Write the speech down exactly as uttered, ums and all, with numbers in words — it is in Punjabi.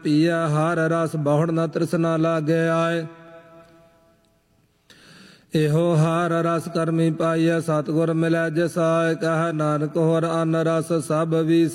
ਪੀਆ ਹਰ ਰਸ ਬਹੁੜ ਨ ਤ੍ਰਿਸ਼ਨਾ ਲਾਗੇ ਆਏ। ਇਹੋ ਹਰ ਰਸ ਕਰਮੀ ਪਾਈਐ ਸਤਿਗੁਰ ਮਿਲੈ ਜਿਸ ਆਏ। ਕਹਿ ਨਾਨਕ ਹੋਰ ਅਨ ਰਸ ਸਭ ਵੀ